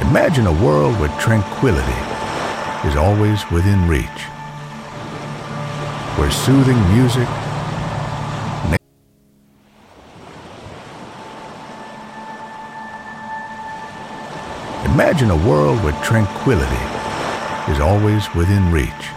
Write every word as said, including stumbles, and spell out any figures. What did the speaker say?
Imagine a world where tranquility is always within reach, where soothing music, Imagine a world where tranquility is always within reach,